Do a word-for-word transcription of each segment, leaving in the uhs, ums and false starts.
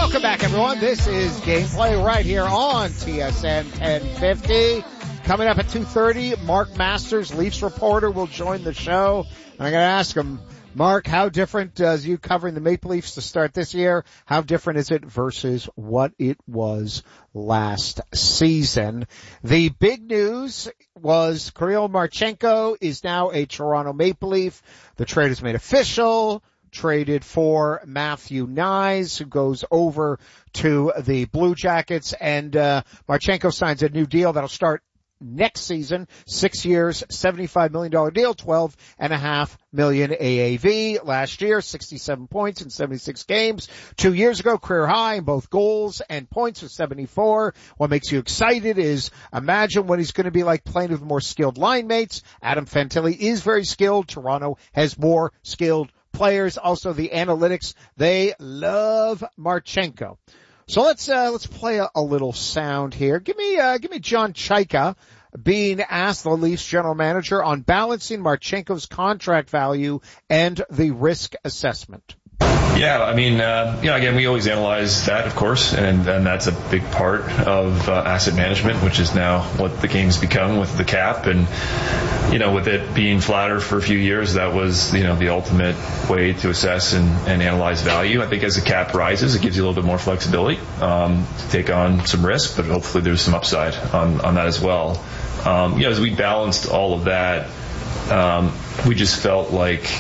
Welcome back, everyone. This is Gameplay right here on T S N ten fifty. Coming up at two thirty, Mark Masters, Leafs reporter, will join the show. And I'm going to ask him, Mark, how different does you covering the Maple Leafs to start this year? How different is it versus what it was last season? The big news was Kirill Marchenko is now a Toronto Maple Leaf. The trade is made official. Traded for Matthew Knies, who goes over to the Blue Jackets, and uh Marchenko signs a new deal that'll start next season, six years, seventy-five million dollars deal, twelve and a half million A A V. Last year, sixty-seven points in seventy-six games. Two years ago, career high in both goals and points with seventy-four. What makes you excited is imagine what he's going to be like playing with more skilled line mates. Adam Fantilli is very skilled. Toronto has more skilled players. Also, the analytics, they love Marchenko. So let's uh let's play a, a little sound here. Give me uh give me John Chayka being asked, the Leafs general manager, on balancing Marchenko's contract value and the risk assessment. Yeah, I mean, uh, you know, again, we always analyze that, of course, and, and that's a big part of uh, asset management, which is now what the game's become with the cap. And, you know, with it being flatter for a few years, that was, you know, the ultimate way to assess and, and analyze value. I think as the cap rises, it gives you a little bit more flexibility um, to take on some risk, but hopefully there's some upside on, on that as well. Um, you know, as we balanced all of that, um, we just felt like,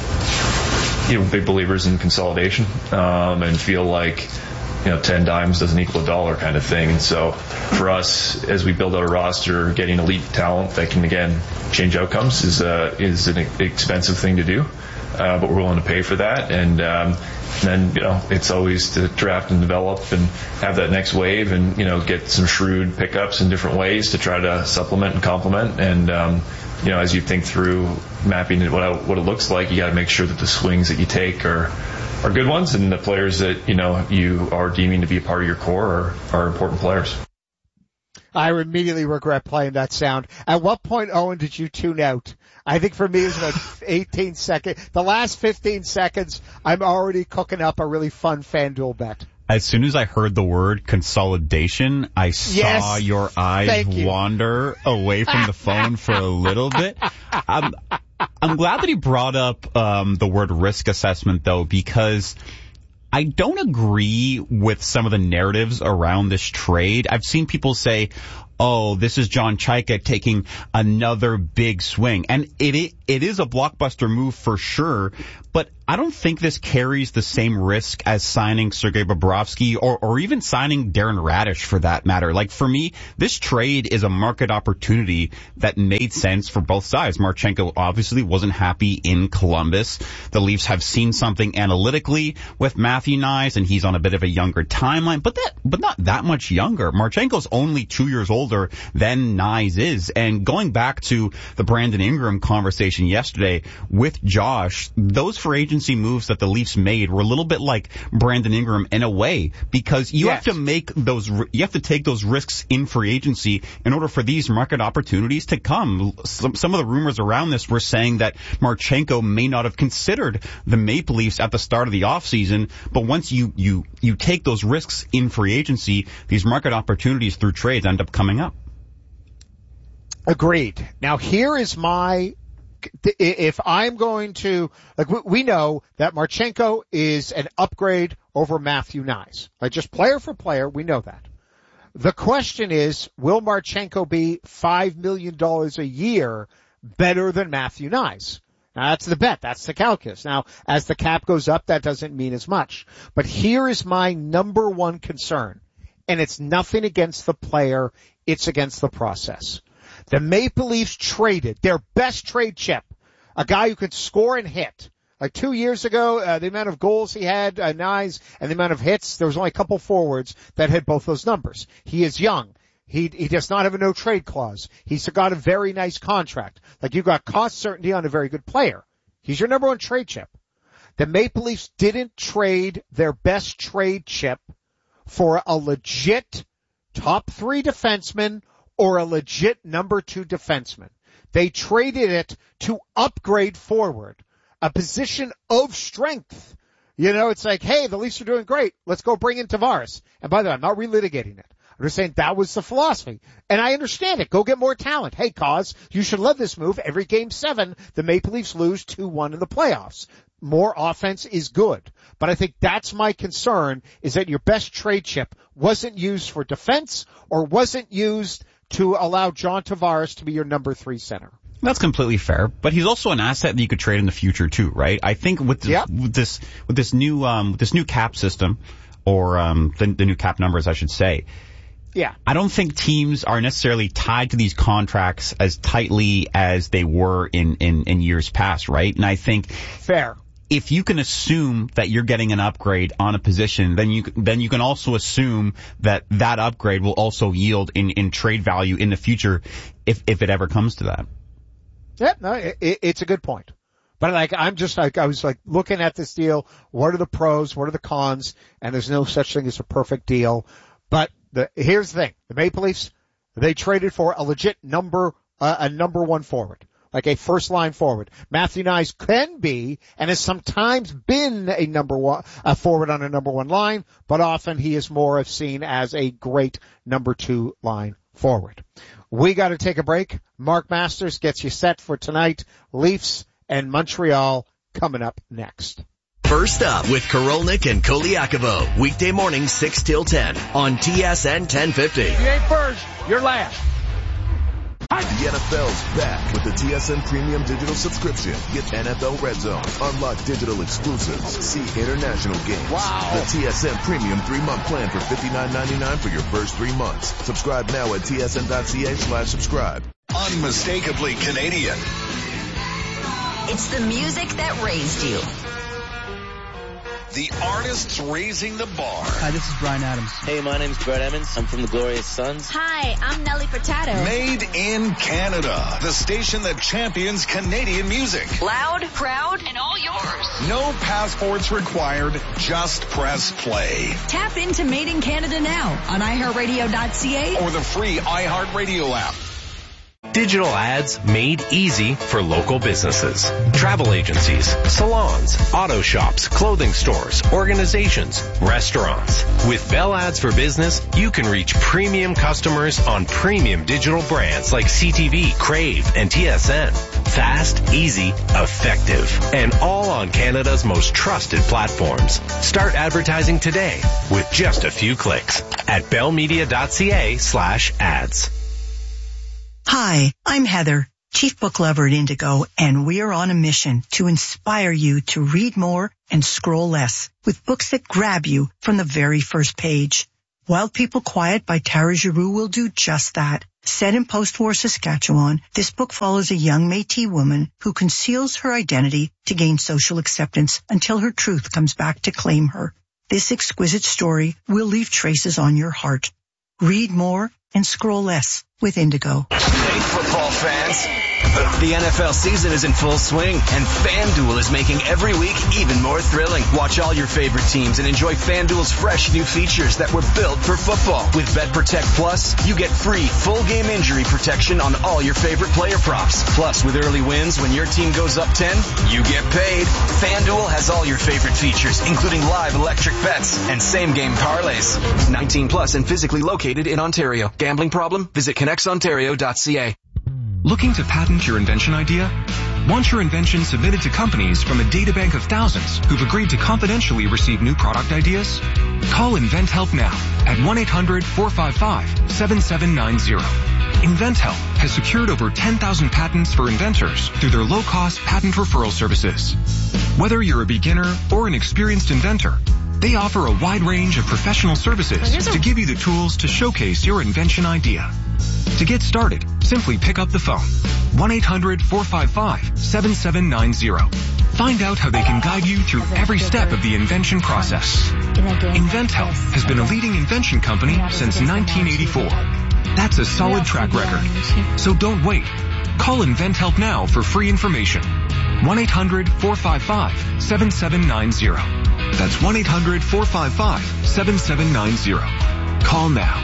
you know, big believers in consolidation, um, and feel like, you know, ten dimes doesn't equal a dollar kind of thing. And so for us, as we build out a roster, getting elite talent that can, again, change outcomes is, uh, is an expensive thing to do. Uh, but we're willing to pay for that. And, um, then, you know, it's always to draft and develop and have that next wave and, you know, get some shrewd pickups in different ways to try to supplement and complement. And, um, you know, as you think through mapping it, what, what it looks like, you got to make sure that the swings that you take are, are good ones, and the players that, you know, you are deeming to be a part of your core are, are important players. I immediately regret playing that sound. At what point, Owen, did you tune out? I think for me it was about eighteen seconds. The last fifteen seconds, I'm already cooking up a really fun FanDuel bet. As soon as I heard the word consolidation, I saw yes, your eyes you. wander away from the phone for a little bit. I'm, I'm glad that he brought up um, the word risk assessment, though, because I don't agree with some of the narratives around this trade. I've seen people say, oh, this is John Chayka taking another big swing. And it it is a blockbuster move for sure, but I don't think this carries the same risk as signing Sergei Bobrovsky or, or even signing Darren Radish for that matter. Like, for me, this trade is a market opportunity that made sense for both sides. Marchenko obviously wasn't happy in Columbus. The Leafs have seen something analytically with Matthew Knies, and he's on a bit of a younger timeline, but that, but not that much younger. Marchenko's only two years older than Knies is. And going back to the Brandon Ingram conversation yesterday with Josh, those free agency moves that the Leafs made were a little bit like Brandon Ingram in a way, because you yes. have to make those, you have to take those risks in free agency in order for these market opportunities to come. Some, some of the rumors around this were saying that Marchenko may not have considered the Maple Leafs at the start of the offseason, but once you, you, you take those risks in free agency, these market opportunities through trades end up coming up. Agreed. Now here is my, if I'm going to, like, we know that Marchenko is an upgrade over Matthew Knies. Like, just player for player, we know that. The question is, will Marchenko be five million dollars a year better than Matthew Knies? Now that's the bet. That's the calculus. Now, as the cap goes up, that doesn't mean as much. But here is my number one concern. And it's nothing against the player. It's against the process. The Maple Leafs traded their best trade chip, a guy who could score and hit. Like two years ago, uh, the amount of goals he had, uh, Knies, and the amount of hits, there was only a couple forwards that had both those numbers. He is young. He, he does not have a no trade clause. He's got a very nice contract. Like, you got cost certainty on a very good player. He's your number one trade chip. The Maple Leafs didn't trade their best trade chip for a legit top three defenseman or a legit number two defenseman. They traded it to upgrade forward, a position of strength. You know, it's like, hey, the Leafs are doing great. Let's go bring in Tavares. And by the way, I'm not relitigating it. I'm just saying that was the philosophy. And I understand it. Go get more talent. Hey, Cause, you should love this move. Every game seven, the Maple Leafs lose two one in the playoffs. More offense is good. But I think that's my concern, is that your best trade chip wasn't used for defense or wasn't used to allow John Tavares to be your number three center. That's completely fair, but he's also an asset that you could trade in the future too, right? I think with, the, yep. with this with this new um with this new cap system, or um the, the new cap numbers, I should say. Yeah. I don't think teams are necessarily tied to these contracts as tightly as they were in in, in years past, right? And I think fair. If you can assume that you're getting an upgrade on a position, then you then you can also assume that that upgrade will also yield in, in trade value in the future, if if it ever comes to that. Yeah, no, it, it's a good point. But like, I'm just like, I was like looking at this deal. What are the pros? What are the cons? And there's no such thing as a perfect deal. But the, here's the thing. The Maple Leafs, they traded for a legit number, uh, a number one forward. Like a first line forward. Matthew Knies can be, and has sometimes been a number one, a forward on a number one line, but often he is more seen as a great number two line forward. We got to take a break. Mark Masters gets you set for tonight. Leafs and Montreal coming up next. First up with Korolnik and Koliakovo. Weekday morning six till ten on T S N ten fifty. If you ain't first, you're last. The N F L's back with the T S N Premium Digital subscription. Get N F L Red Zone, unlock digital exclusives, see international games. Wow. The T S N Premium three-month plan for fifty-nine ninety-nine for your first three months. Subscribe now at tsn.ca slash subscribe. Unmistakably Canadian. It's the music that raised you. The artists raising the bar. Hi, this is Bryan Adams. Hey, my name's Brett Emmons. I'm from the Glorious Sons. Hi, I'm Nelly Furtado. Made in Canada. The station that champions Canadian music. Loud, proud, and all yours. No passports required. Just press play. Tap into Made in Canada now on i heart radio dot c a or the free iHeartRadio app. Digital ads made easy for local businesses. Travel agencies, salons, auto shops, clothing stores, organizations, restaurants. With Bell Ads for Business, you can reach premium customers on premium digital brands like C T V, Crave, and T S N. Fast, easy, effective, and all on Canada's most trusted platforms. Start advertising today with just a few clicks at bellmedia.ca slash ads. Hi, I'm Heather, Chief Book Lover at Indigo, and we are on a mission to inspire you to read more and scroll less with books that grab you from the very first page. Wild People Quiet by Tara Giroux will do just that. Set in post-war Saskatchewan, this book follows a young Métis woman who conceals her identity to gain social acceptance until her truth comes back to claim her. This exquisite story will leave traces on your heart. Read more and scroll less with Indigo. Hey, football fans. The N F L season is in full swing, and FanDuel is making every week even more thrilling. Watch all your favorite teams and enjoy FanDuel's fresh new features that were built for football. With BetProtect Plus, you get free full game injury protection on all your favorite player props. Plus, with early wins, when your team goes up ten, you get paid. FanDuel has all your favorite features, including live electric bets and same-game parlays. nineteen plus and physically located in Ontario. Gambling problem? Visit connects ontario dot c a. Looking to patent your invention idea? Want your invention submitted to companies from a databank of thousands who've agreed to confidentially receive new product ideas? Call InventHelp now at one eight hundred four five five seven seven nine zero. InventHelp has secured over ten thousand patents for inventors through their low-cost patent referral services. Whether you're a beginner or an experienced inventor, they offer a wide range of professional services to give you the tools to showcase your invention idea. To get started, simply pick up the phone. one eight hundred four five five seven seven nine zero. Find out how they can guide you through every step of the invention process. InventHelp has been a leading invention company since nineteen eighty-four. That's a solid track record. So don't wait. Call InventHelp now for free information. one eight hundred four five five seven seven nine zero. That's one eight hundred four five five seven seven nine zero. Call now.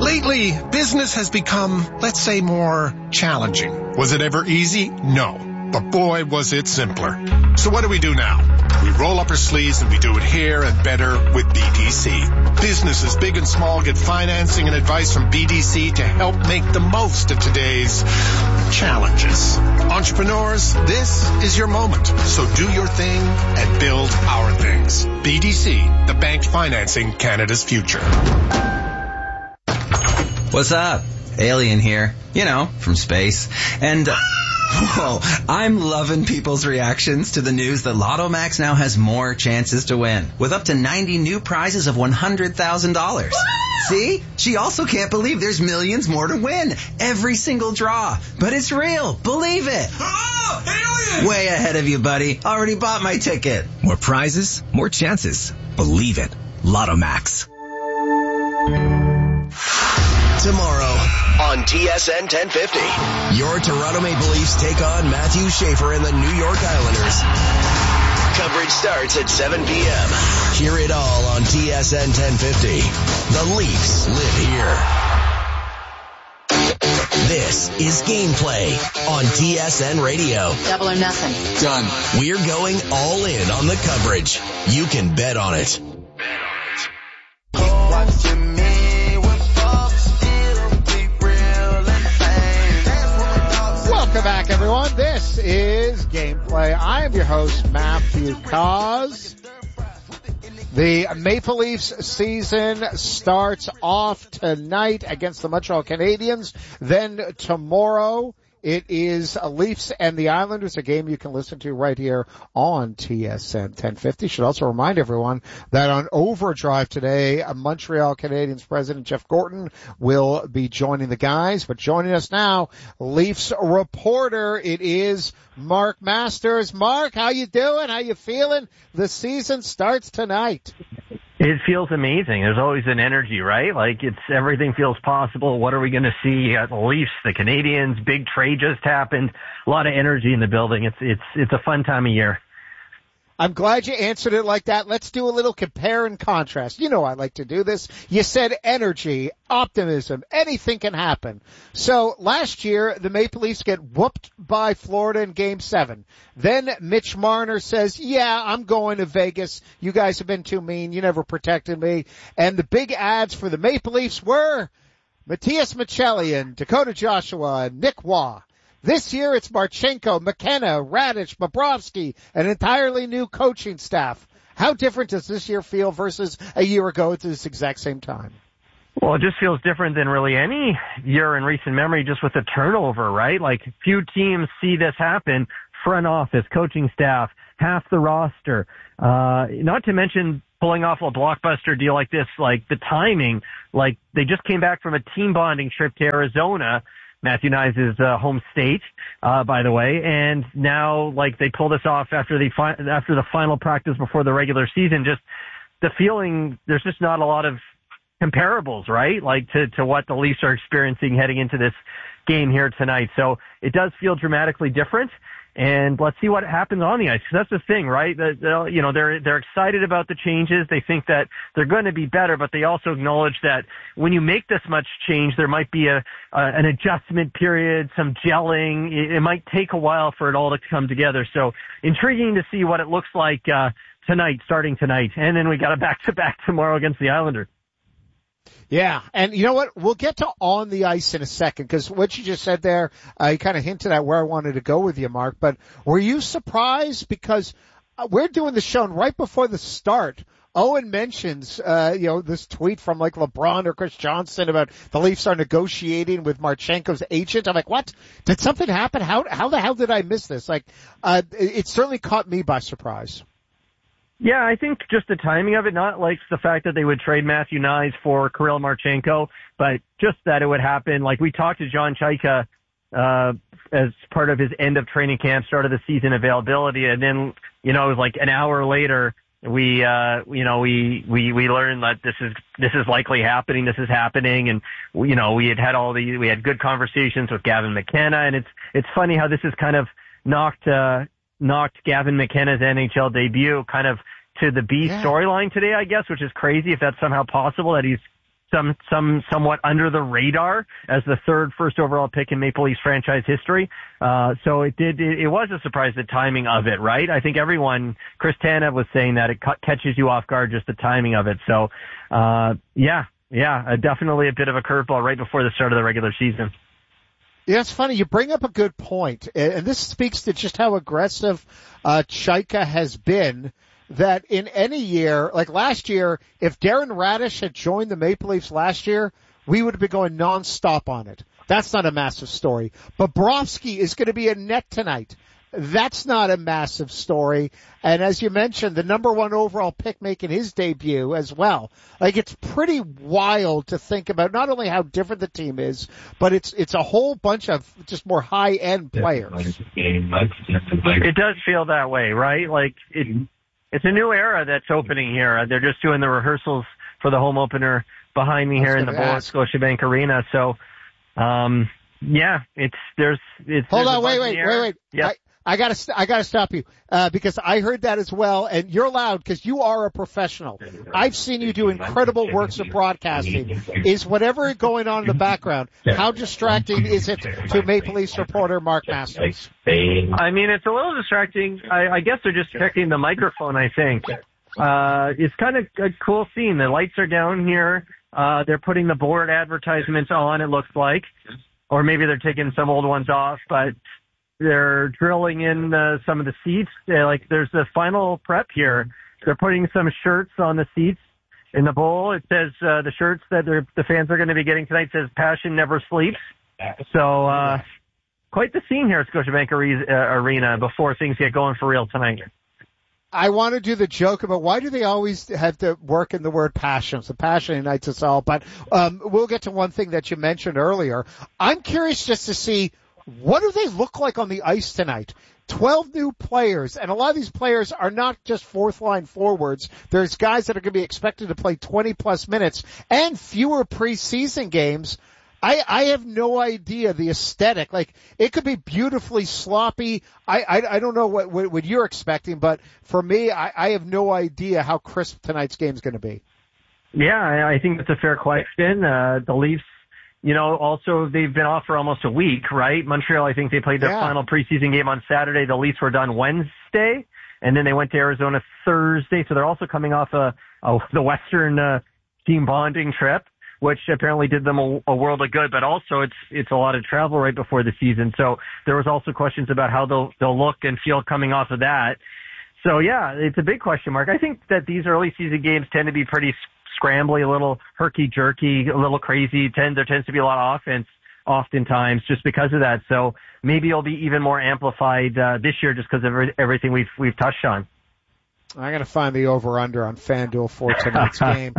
Lately, business has become, let's say, more challenging. Was it ever easy? No. but boy, was it simpler. So what do we do now? We roll up our sleeves and we do it here and better with B D C. Businesses big and small get financing and advice from B D C to help make the most of today's challenges. Entrepreneurs, this is your moment. So do your thing and build our things. B D C, the bank financing Canada's future. What's up? Alien here. You know, from space. And... Uh, Whoa, I'm loving people's reactions to the news that Lotto Max now has more chances to win, with up to ninety new prizes of one hundred thousand dollars. See? She also can't believe there's millions more to win. Every single draw. But it's real. Believe it. Oh, alien! Way ahead of you, buddy. Already bought my ticket. More prizes, more chances. Believe it. Lotto Max. Tomorrow on T S N ten fifty, your Toronto Maple Leafs take on Matthew Schaefer and the New York Islanders. Coverage starts at seven p.m. Hear it all on T S N ten fifty. The Leafs live here. This is Gameplay on T S N Radio. Double or nothing. Done. We're going all in on the coverage. You can bet on it. Welcome back, everyone. This is Gameplay. I am your host, Matthew Cause. The Maple Leafs season starts off tonight against the Montreal Canadiens. Then tomorrow, it is Leafs and the Islanders, a game you can listen to right here on T S N ten fifty. Should also remind everyone that on Overdrive today, Montreal Canadiens president Jeff Gorton will be joining the guys. But joining us now, Leafs reporter, it is Mark Masters. Mark, how you doing? How you feeling? The season starts tonight. It feels amazing. There's always an energy, right? Like it's everything feels possible. What are we going to see at the Leafs, the Canadiens? Big trade just happened. A lot of energy in the building. It's it's it's a fun time of year. I'm glad you answered it like that. Let's do a little compare and contrast. You know I like to do this. You said energy, optimism, anything can happen. So last year, the Maple Leafs get whooped by Florida in Game seven. Then Mitch Marner says, yeah, I'm going to Vegas. You guys have been too mean. You never protected me. And the big ads for the Maple Leafs were Matias Machellian, Dakota Joshua, and Nick Waugh. This year it's Marchenko, McKenna, Radich, Bobrovsky, an entirely new coaching staff. How different does this year feel versus a year ago at this exact same time? Well, it just feels different than really any year in recent memory, just with the turnover, right? Like few teams see this happen. Front office, coaching staff, half the roster. Uh, not to mention pulling off a blockbuster deal like this, like the timing, like they just came back from a team bonding trip to Arizona, Matthew Knies' uh, home state, uh, by the way, and now, like, they pull this off after the fi- after the final practice before the regular season. Just the feeling, there's just not a lot of comparables, right? Like to to what the Leafs are experiencing heading into this game here tonight. So it does feel dramatically different. And let's see what happens on the ice. Because that's the thing, right? That, you know, they're they're excited about the changes. They think that they're going to be better, but they also acknowledge that when you make this much change, there might be a, a an adjustment period, some gelling. It, it might take a while for it all to come together. So intriguing to see what it looks like uh tonight, starting tonight, and then we got a back-to-back tomorrow against the Islanders. Yeah, and you know what? We'll get to on the ice in a second, because what you just said there, uh, you kind of hinted at where I wanted to go with you, Mark. But were you surprised? Because uh, we're doing the show, and right before the start, Owen mentions, uh, you know, this tweet from like LeBron or Chris Johnson about the Leafs are negotiating with Marchenko's agent. I'm like, what? Did something happen? How how the hell did I miss this? Like, uh, it, it certainly caught me by surprise. Yeah, I think just the timing of it, not like the fact that they would trade Matthew Knies for Kirill Marchenko, but just that it would happen. Like we talked to John Chaika, uh, as part of his end of training camp, start of the season availability. And then, you know, it was like an hour later, we, uh, you know, we, we, we learned that this is, this is likely happening. This is happening. And, you know, we had had all the, we had good conversations with Gavin McKenna. And it's, it's funny how this has kind of knocked, uh, knocked Gavin McKenna's N H L debut kind of to the B yeah. storyline today, I guess, which is crazy if that's somehow possible, that he's some some somewhat under the radar as the third first overall pick in Maple Leafs franchise history. Uh, so it did it, it was a surprise, the timing of it, right? I think everyone, Chris Tanev was saying that it cu- catches you off guard, just the timing of it. So uh, yeah, yeah, uh, definitely a bit of a curveball right before the start of the regular season. Yeah, it's funny. You bring up a good point, and this speaks to just how aggressive uh, Chaika has been. That in any year, like last year, if Darren Radish had joined the Maple Leafs last year, we would have been going nonstop on it. That's not a massive story. Bobrovsky is going to be a net tonight. That's not a massive story. And as you mentioned, the number one overall pick making his debut as well. Like, it's pretty wild to think about not only how different the team is, but it's it's a whole bunch of just more high-end players. It does feel that way, right? Like, it, it's a new era that's opening here. They're just doing the rehearsals for the home opener behind me here in the Bowl at Scotiabank Arena. So, um, yeah, it's, there's, it's, Hold there's on, wait, wait, wait, wait. Yep. I, I gotta, st- I gotta stop you, uh, because I heard that as well, and you're allowed because you are a professional. I've seen you do incredible works of broadcasting. Is whatever going on in the background, how distracting is it to Maple Leafs reporter Mark Masters? I mean, it's a little distracting. I, I guess they're just checking the microphone, I think. Uh, it's kind of a cool scene. The lights are down here. Uh, they're putting the board advertisements on, it looks like. Or maybe they're taking some old ones off, but they're drilling in uh, some of the seats. They're like, there's the final prep here. They're putting some shirts on the seats in the bowl. It says uh, the shirts that the fans are going to be getting tonight says "Passion Never Sleeps." So uh, quite the scene here at Scotiabank Arena before things get going for real tonight. I want to do the joke about why do they always have to work in the word passion? So passion unites us all. But um, we'll get to one thing that you mentioned earlier. I'm curious just to see, what do they look like on the ice tonight? twelve new players, and a lot of these players are not just fourth-line forwards. There's guys that are going to be expected to play twenty-plus minutes and fewer preseason games. I, I have no idea the aesthetic. Like, it could be beautifully sloppy. I, I, I don't know what, what, what you're expecting, but for me, I, I have no idea how crisp tonight's game is going to be. Yeah, I, I think that's a fair question. Uh, the Leafs, you know, also they've been off for almost a week, right? Montreal, I think they played their yeah. final preseason game on Saturday. The Leafs were done Wednesday, and then they went to Arizona Thursday. So they're also coming off a, a the Western uh, team bonding trip, which apparently did them a, a world of good, but also it's it's a lot of travel right before the season. So there was also questions about how they'll they'll look and feel coming off of that. So yeah, it's a big question mark. I think that these early season games tend to be pretty scrambly, a little herky-jerky, a little crazy. Tend there tends to be a lot of offense oftentimes just because of that. So maybe it'll be even more amplified uh, this year just because of everything we've we've touched on. I'm going to find the over-under on FanDuel for tonight's game.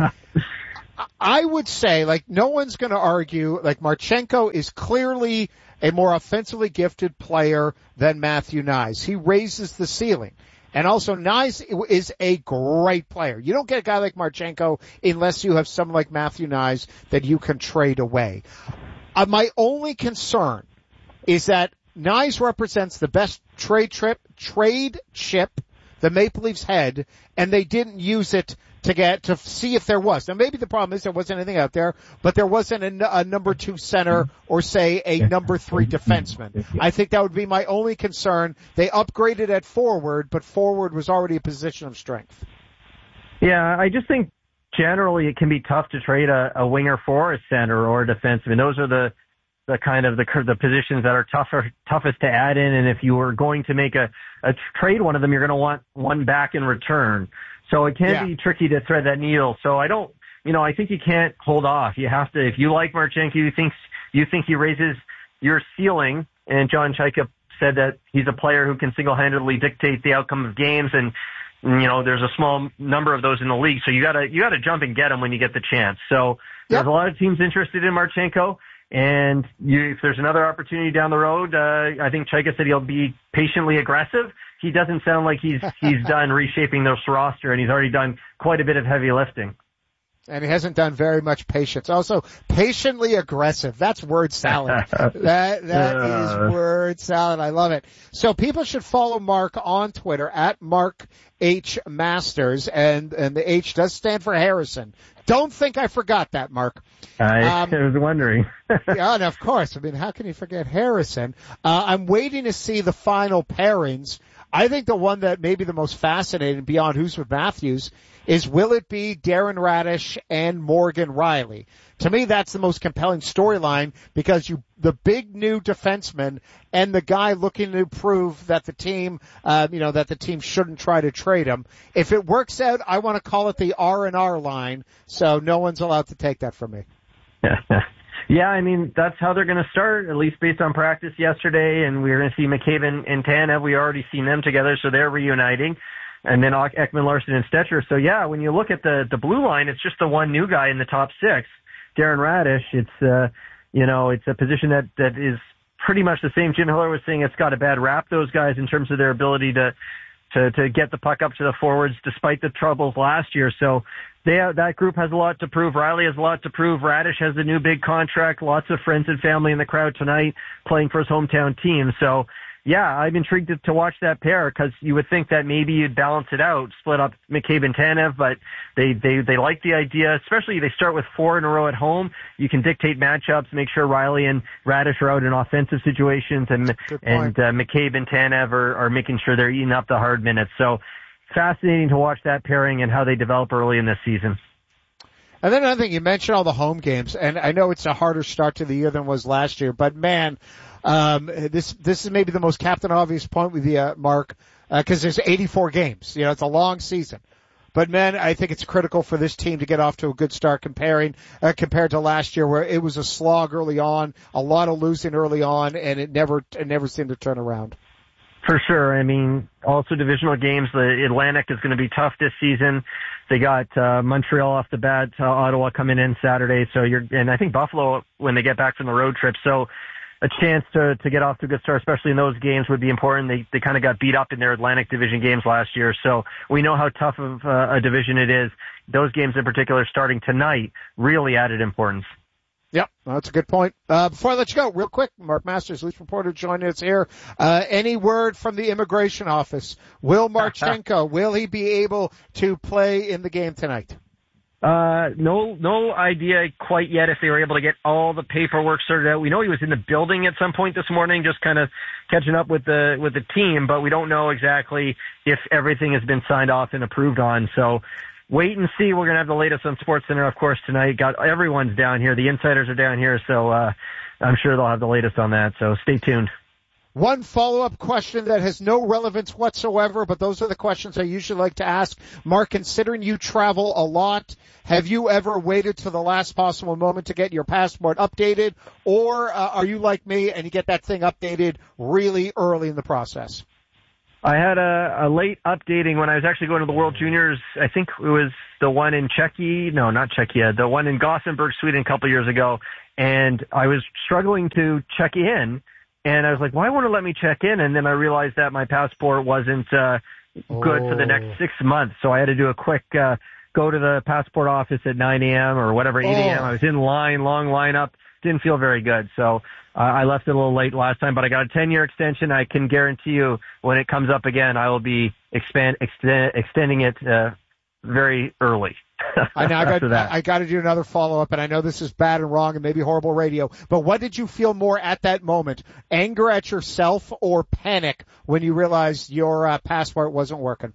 I would say, like, no one's going to argue, like, Marchenko is clearly a more offensively gifted player than Matthew Knies. He raises the ceiling. And also, Knies is a great player. You don't get a guy like Marchenko unless you have someone like Matthew Knies that you can trade away. Uh, my only concern is that Knies represents the best trade trip, trade chip the Maple Leafs had, and they didn't use it to get to see if there was. Now, maybe the problem is there wasn't anything out there, but there wasn't a, a number two center or, say, a number three defenseman. I think that would be my only concern. They upgraded at forward, but forward was already a position of strength. Yeah, I just think generally it can be tough to trade a, a winger for a center or a defenseman. Those are the the kind of the the positions that are tougher toughest to add in, and if you were going to make a, a trade one of them, you're going to want one back in return. So it can yeah. be tricky to thread that needle. So I don't, you know, I think you can't hold off. You have to, if you like Marchenko, you think, you think he raises your ceiling, and John Chaika said that he's a player who can single-handedly dictate the outcome of games, and, you know, there's a small number of those in the league. So you gotta, you gotta jump and get him when you get the chance. So there's yep. a lot of teams interested in Marchenko. And you, if there's another opportunity down the road, uh, I think Chaika said he'll be patiently aggressive. He doesn't sound like he's he's done reshaping this roster, and he's already done quite a bit of heavy lifting. And he hasn't done very much patience. Also, patiently aggressive. That's word salad. that that uh. is word salad. I love it. So people should follow Mark on Twitter at Mark H Masters, and and the H does stand for Harrison. Don't think I forgot that, Mark. I um, was wondering. yeah, and of course. I mean, how can you forget Harrison? Uh, I'm waiting to see the final pairings. I think the one that may be the most fascinating beyond Who's with Matthews is, will it be Darren Radish and Morgan Riley? To me, that's the most compelling storyline, because you, the big new defenseman and the guy looking to prove that the team, uh, you know, that the team shouldn't try to trade him. If it works out, I want to call it the R and R line, so no one's allowed to take that from me. Yeah, I mean, that's how they're going to start, at least based on practice yesterday, and we're going to see McCabe and, and Tanev. We already seen them together, so they're reuniting. And then Ekman, Larson, and Stetcher. So, yeah, when you look at the, the blue line, it's just the one new guy in the top six, Darren Radish. It's, uh, you know, it's a position that, that is pretty much the same. Jim Hiller was saying it's got a bad rap, those guys, in terms of their ability to, to, to get the puck up to the forwards despite the troubles last year. So, They, that group has a lot to prove. Riley has a lot to prove. Radish has a new big contract. Lots of friends and family in the crowd tonight playing for his hometown team. So, yeah, I'm intrigued to, to watch that pair, because you would think that maybe you'd balance it out, split up McCabe and Tanev, but they, they, they like the idea, especially they start with four in a row at home. You can dictate matchups, make sure Riley and Radish are out in offensive situations, and, and uh, McCabe and Tanev are, are making sure they're eating up the hard minutes. So, fascinating to watch that pairing and how they develop early in this season. And then another thing, you mentioned all the home games, and I know it's a harder start to the year than it was last year, but man, um, this this is maybe the most Captain Obvious point with you, uh, Mark, because uh, there's eighty-four games. You know, it's a long season. But man, I think it's critical for this team to get off to a good start comparing uh, compared to last year, where it was a slog early on, a lot of losing early on, and it never it never seemed to turn around. For sure. I mean, also divisional games. The Atlantic is going to be tough this season. They got uh, Montreal off the bat, uh, Ottawa coming in Saturday. So you're, and I think Buffalo when they get back from the road trip. So a chance to to get off to a good start, especially in those games, would be important. They they kind of got beat up in their Atlantic Division games last year, so we know how tough of uh, a division it is. Those games in particular, starting tonight, really added importance. Yep, that's a good point. Uh, before I let you go, real quick, Mark Masters, lead reporter, joining us here. Uh, any word from the immigration office? Will Marchenko, will he be able to play in the game tonight? Uh, no, no idea quite yet if they were able to get all the paperwork sorted out. We know he was in the building at some point this morning, just kind of catching up with the, with the team, but we don't know exactly if everything has been signed off and approved on. So, wait and see. We're going to have the latest on SportsCenter, of course, tonight. Got everyone's down here. The insiders are down here, so uh, I'm sure they'll have the latest on that. So stay tuned. One follow-up question that has no relevance whatsoever, but those are the questions I usually like to ask. Mark, considering you travel a lot, have you ever waited to the last possible moment to get your passport updated, or uh, are you like me and you get that thing updated really early in the process? I had a, a late updating when I was actually going to the World Juniors. I think it was the one in Czechia. No, not Czechia. The one in Gothenburg, Sweden a couple years ago. And I was struggling to check in. And I was like, why won't it let me check in? And then I realized that my passport wasn't uh, good oh. for the next six months. So I had to do a quick uh, go to the passport office at nine a.m. or whatever, eight a.m. Oh. I was in line, long lineup. Didn't feel very good. So uh, I left it a little late last time, but I got a ten-year extension. I can guarantee you when it comes up again, I will be expand, extend, extending it uh, very early. I know I got I, I got to do another follow-up, and I know this is bad and wrong and maybe horrible radio, but what did you feel more at that moment? Anger at yourself or panic when you realized your uh, passport wasn't working?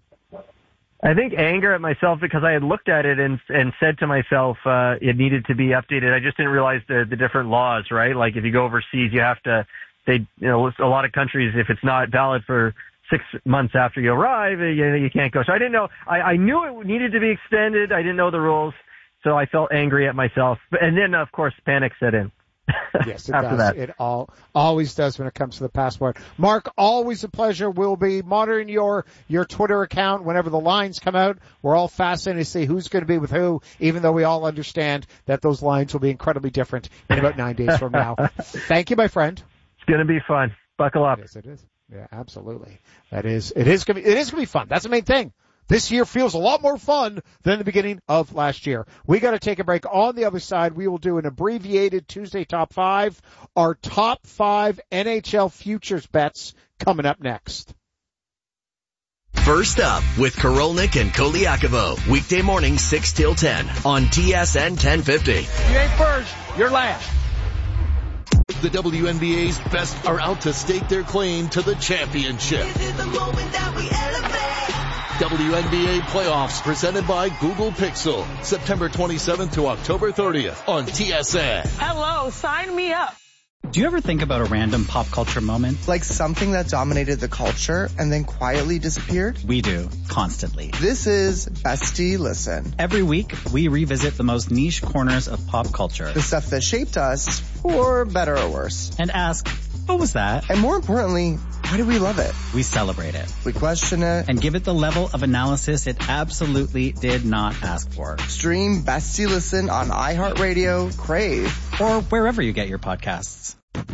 I think anger at myself because I had looked at it and and said to myself uh it needed to be updated. I just didn't realize the the different laws, right? Like if you go overseas, you have to. They, you know, a lot of countries, if it's not valid for six months after you arrive, you, you can't go. So I didn't know. I, I knew it needed to be extended. I didn't know the rules, so I felt angry at myself. And then, of course, panic set in. Yes, it does. That. It all always does when it comes to the passport. Mark, always a pleasure. We'll be monitoring your your Twitter account whenever the lines come out. We're all fascinated to see who's going to be with who, even though we all understand that those lines will be incredibly different in about nine days from now. Thank you, my friend. It's going to be fun. Buckle up. Yes, it is. Yeah, absolutely. That is. It is going to be. It is going to be fun. That's the main thing. This year feels a lot more fun than the beginning of last year. We got to take a break. On the other side, we will do an abbreviated Tuesday top five. Our top five N H L futures bets coming up next. First up with Korolnik and Koliakovo. Weekday morning six till ten on T S N ten fifty. You ain't first, you're last. The W N B A's best are out to stake their claim to the championship. This is the moment that we elevate. W N B A playoffs presented by Google Pixel. September twenty-seventh to October thirtieth on T S N. Hello, sign me up. Do you ever think about a random pop culture moment? Like something that dominated the culture and then quietly disappeared? We do, constantly. This is Bestie Listen. Every week, we revisit the most niche corners of pop culture. The stuff that shaped us, for better or worse. And ask, what was that? And more importantly, why do we love it? We celebrate it. We question it. And give it the level of analysis it absolutely did not ask for. Stream Bestie Listen on iHeartRadio, Crave, or wherever you get your podcasts.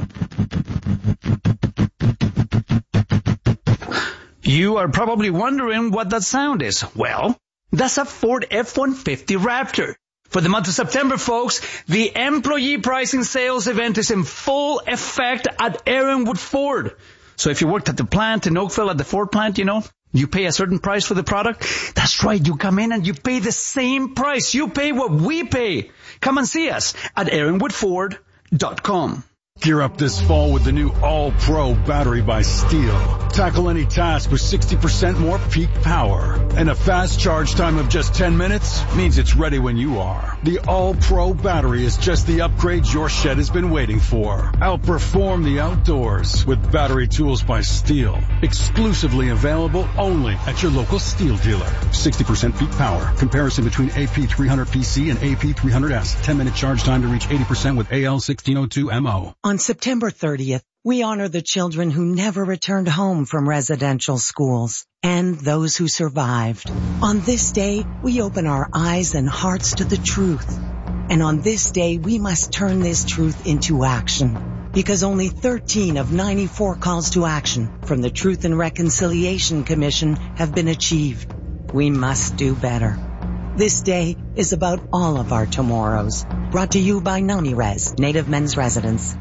You are probably wondering what that sound is. Well, that's a Ford F one fifty Raptor. For the month of September, folks, the employee pricing sales event is in full effect at Aaronwood Ford. So if you worked at the plant in Oakville at the Ford plant, you know, you pay a certain price for the product. That's right. You come in and you pay the same price. You pay what we pay. Come and see us at aaronwood ford dot com. Gear up this fall with the new All-Pro battery by Steel. Tackle any task with sixty percent more peak power. And a fast charge time of just ten minutes means it's ready when you are. The All-Pro battery is just the upgrade your shed has been waiting for. Outperform the outdoors with battery tools by Steel. Exclusively available only at your local Steel dealer. sixty percent peak power. Comparison between A P three hundred P C and A P three hundred S. ten minute charge time to reach eighty percent with A L sixteen oh two M O. On September thirtieth, we honor the children who never returned home from residential schools and those who survived. On this day, we open our eyes and hearts to the truth. And on this day, we must turn this truth into action. Because only thirteen of ninety-four calls to action from the Truth and Reconciliation Commission have been achieved. We must do better. This day is about all of our tomorrows. Brought to you by NamiRes, Native Men's Residence.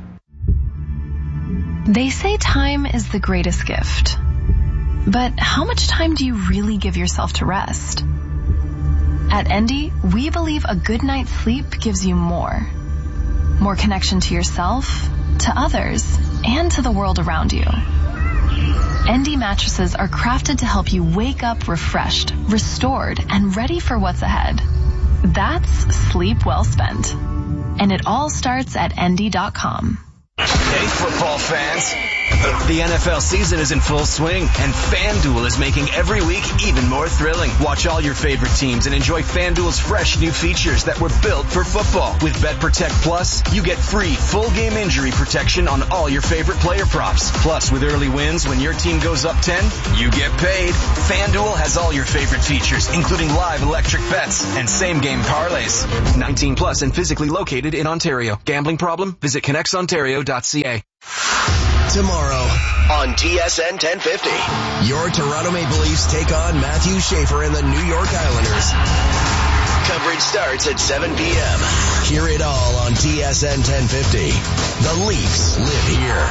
They say time is the greatest gift. But how much time do you really give yourself to rest? At Endy, we believe a good night's sleep gives you more. More connection to yourself, to others, and to the world around you. Endy mattresses are crafted to help you wake up refreshed, restored, and ready for what's ahead. That's sleep well spent. And it all starts at endy dot com. Hey, football fans. The N F L season is in full swing, and FanDuel is making every week even more thrilling. Watch all your favorite teams and enjoy FanDuel's fresh new features that were built for football. With BetProtect Plus, you get free full game injury protection on all your favorite player props. Plus, with early wins, when your team goes up ten, you get paid. FanDuel has all your favorite features, including live electric bets and same-game parlays. nineteen plus and physically located in Ontario. Gambling problem? Visit connects ontario dot c a. Tomorrow on T S N ten fifty, your Toronto Maple Leafs take on Matthew Schaefer and the New York Islanders. Coverage starts at seven p.m. Hear it all on T S N ten fifty. The Leafs live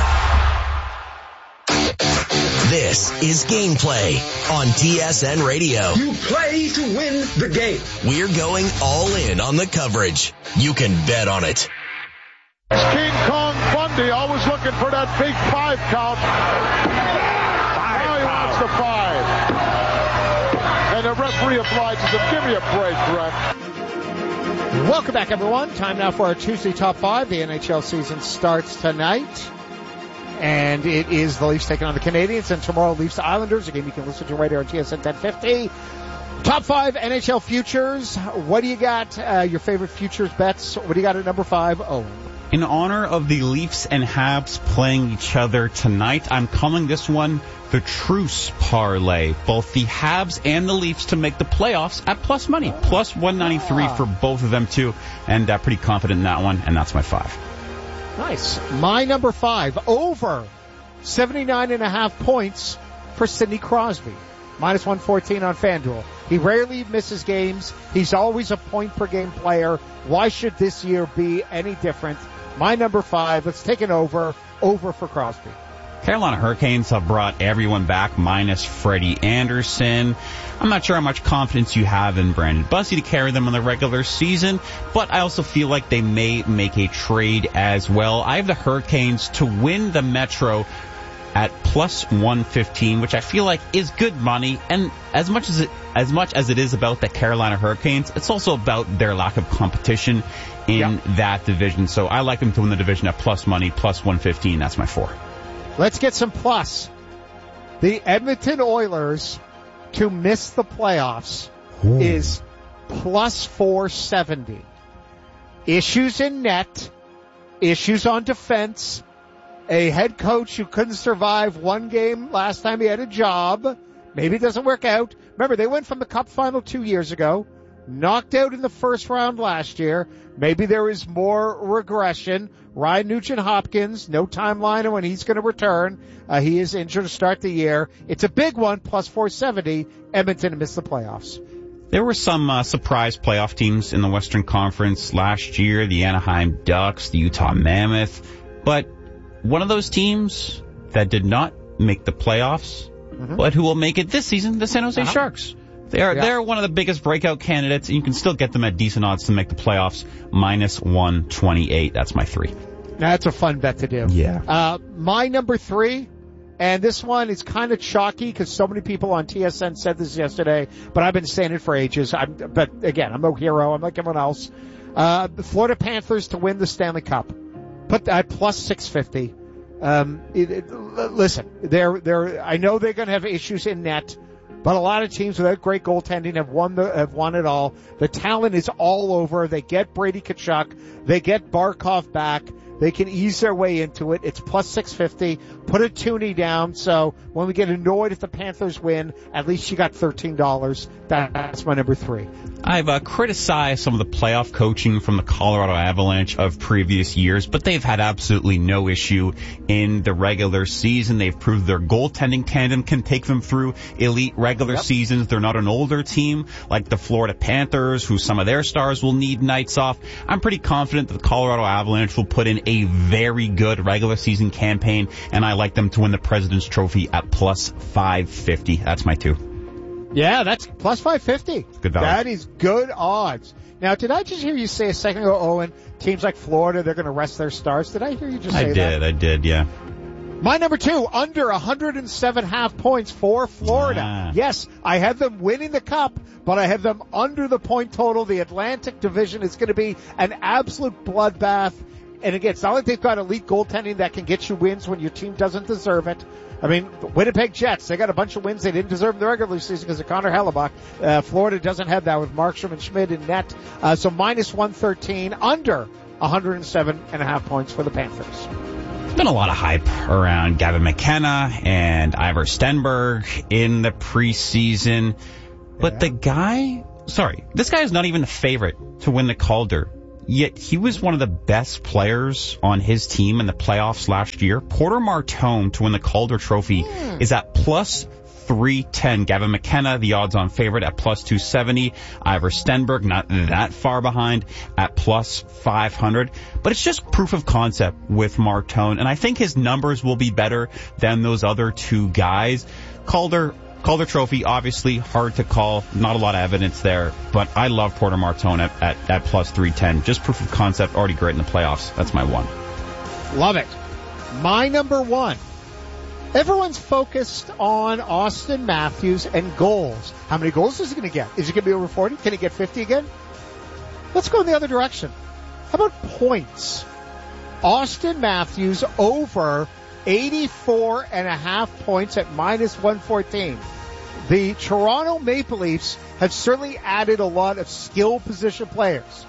here. This is Gameplay on T S N Radio. You play to win the game. We're going all in on the coverage. You can bet on it. King Kong Bundy always looking for that big five count. Now he wants the five. And the referee obliges him. Give me a break, Brett. Welcome back, everyone. Time now for our Tuesday Top five. The N H L season starts tonight. And it is the Leafs taking on the Canadiens. And tomorrow, Leafs Islanders, a game you can listen to right here on T S N ten fifty. Top five N H L futures. What do you got? Uh, your favorite futures bets? What do you got at number five? Oh. In honor of the Leafs and Habs playing each other tonight, I'm calling this one the Truce Parlay. Both the Habs and the Leafs to make the playoffs at plus money. Plus one ninety-three for both of them, too. And uh, pretty confident in that one, and that's my five. Nice. My number five, over seventy-nine and a half points for Sidney Crosby. minus one fourteen on FanDuel. He rarely misses games. He's always a point-per-game player. Why should this year be any different? My number five, let's take an over. Over for Crosby. Carolina Hurricanes have brought everyone back minus Freddie Anderson. I'm not sure how much confidence you have in Brandon Bussi to carry them in the regular season, but I also feel like they may make a trade as well. I have the Hurricanes to win the Metro at plus one fifteen, which I feel like is good money. And as much as it, as much as it is about the Carolina Hurricanes, it's also about their lack of competition in yep. that division. So I like them to win the division at plus money, plus one fifteen. That's my four. Let's get some plus. The Edmonton Oilers to miss the playoffs Ooh. is plus four seventy. Issues in net, issues on defense, a head coach who couldn't survive one game last time he had a job. Maybe it doesn't work out. Remember, they went from the Cup final two years ago, knocked out in the first round last year. Maybe there is more regression. Ryan Nugent-Hopkins, no timeline on when he's going to return. Uh, he is injured to start the year. It's a big one, plus four seventy. Edmonton missed the playoffs. There were some uh, surprise playoff teams in the Western Conference last year, the Anaheim Ducks, the Utah Mammoth. But one of those teams that did not make the playoffs, mm-hmm. but who will make it this season, the San Jose uh-huh. Sharks. They are, yeah. They're one of the biggest breakout candidates, and you can still get them at decent odds to make the playoffs, minus one twenty-eight. That's my three. That's a fun bet to do. Yeah. Uh, my number three, and this one is kind of chalky because so many people on T S N said this yesterday, but I've been saying it for ages. I'm, but again, I'm no hero. I'm like everyone else. Uh, the Florida Panthers to win the Stanley Cup. Put that plus six fifty. Um, it, it, listen, they're, they're, I know they're going to have issues in net. But a lot of teams without great goaltending have won the, have won it all. The talent is all over. They get Brady Tkachuk. They get Barkov back. They can ease their way into it. It's plus six fifty. Put a toonie down. So when we get annoyed if the Panthers win, at least you got thirteen dollars. That's my number three. I've uh, criticized some of the playoff coaching from the Colorado Avalanche of previous years, but they've had absolutely no issue in the regular season. They've proved their goaltending tandem can take them through elite regular yep. seasons. They're not an older team like the Florida Panthers, who some of their stars will need nights off. I'm pretty confident that the Colorado Avalanche will put in a very good regular season campaign, and I like them to win the President's Trophy at plus five fifty. That's my two. Yeah, that's plus five fifty. Good value. That is good odds. Now, did I just hear you say a second ago, Owen, teams like Florida, they're going to rest their stars? Did I hear you just say I that? I did, I did, yeah. My number two, under one hundred seven half points for Florida. Ah. Yes, I have them winning the Cup, but I have them under the point total. The Atlantic Division is going to be an absolute bloodbath. And again, it's not like they've got elite goaltending that can get you wins when your team doesn't deserve it. I mean, Winnipeg Jets, they got a bunch of wins they didn't deserve in the regular season because of Connor Hellebuck. Uh, Florida doesn't have that with Markstrom and Schmidt in net. Uh, so minus one thirteen, under one hundred seven and a half points for the Panthers. There's been a lot of hype around Gavin McKenna and Ivar Stenberg in the preseason. But yeah. the guy, sorry, this guy is not even a favorite to win the Calder. Yet he was one of the best players on his team in the playoffs last year. Porter Martone to win the Calder Trophy mm. is at plus three ten. Gavin McKenna, the odds-on favorite, at plus two seventy. Ivar Stenberg, not that far behind, at plus five hundred. But it's just proof of concept with Martone, and I think his numbers will be better than those other two guys. Calder Calder Trophy, obviously hard to call. Not a lot of evidence there, but I love Porter Martone at, at, at plus three ten. Just proof of concept, already great in the playoffs. That's my one. Love it. My number one. Everyone's focused on Auston Matthews and goals. How many goals is he going to get? Is he going to be over forty? Can he get fifty again? Let's go in the other direction. How about points? Auston Matthews over eighty-four and a half points at minus one fourteen. The Toronto Maple Leafs have certainly added a lot of skill position players.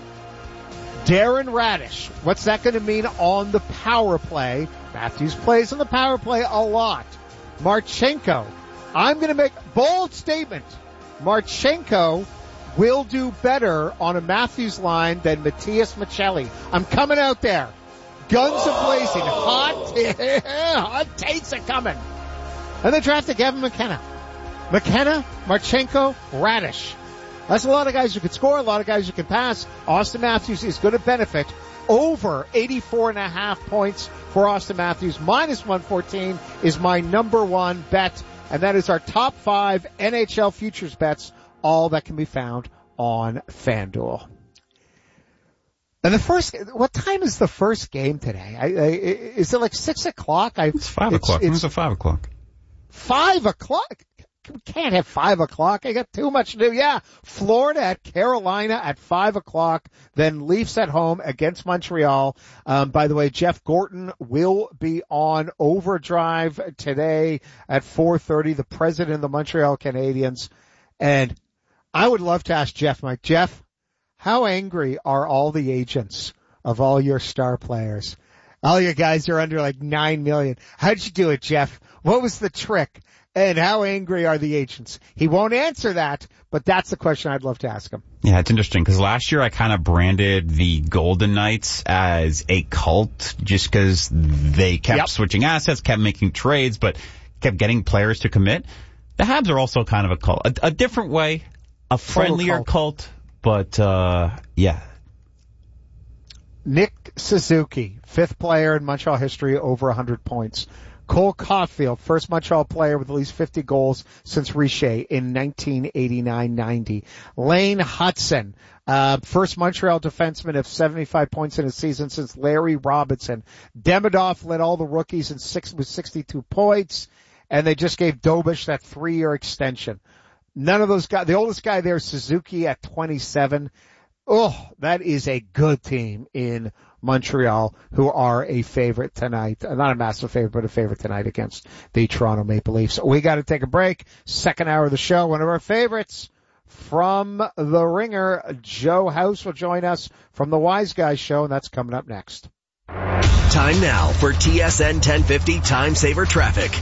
Darren Radish, what's that going to mean on the power play? Matthews plays on the power play a lot. Marchenko, I'm going to make a bold statement. Marchenko will do better on a Matthews line than Matias Maccelli. I'm coming out there. Guns a-blazing. Hot, hot takes are coming. And they drafted Gavin McKenna. McKenna, Marchenko, Radish. That's a lot of guys who can score, a lot of guys who can pass. Austin Matthews is going to benefit. Over eighty-four and a half points for Austin Matthews. Minus one fourteen is my number one bet. And that is our top five N H L futures bets, all that can be found on FanDuel. And the first, what time is the first game today? I, I, is it like six o'clock? I, it's five it's, o'clock. It's, it's five o'clock. Five o'clock? We can't have five o'clock. I got too much to do. Yeah, Florida at Carolina at five o'clock. Then Leafs at home against Montreal. Um, by the way, Jeff Gorton will be on Overdrive today at four thirty. The president of the Montreal Canadiens. And I would love to ask Jeff, Mike, Jeff, how angry are all the agents of all your star players? All your guys are under like nine million. How'd you do it, Jeff? What was the trick? And how angry are the agents? He won't answer that, but that's the question I'd love to ask him. Yeah, it's interesting because last year I kind of branded the Golden Knights as a cult just because they kept yep. switching assets, kept making trades, but kept getting players to commit. The Habs are also kind of a cult, a, a different way, a friendlier cult. cult, but uh yeah. Nick Suzuki, fifth player in Montreal history over one hundred points. Cole Caulfield, first Montreal player with at least fifty goals since Richer in nineteen eighty-nine ninety. Lane Hudson, uh, first Montreal defenseman of seventy-five points in a season since Larry Robinson. Demidov led all the rookies in six with sixty-two points, and they just gave Dobish that three-year extension. None of those guys, the oldest guy there is Suzuki at twenty-seven. Oh, that is a good team in Montreal, who are a favorite tonight. Not a massive favorite, but a favorite tonight against the Toronto Maple Leafs. We got to take a break. Second hour of the show. One of our favorites from The Ringer, Joe House, will join us from the Wise Guys show, and that's coming up next. Time now for T S N ten fifty Time Saver Traffic.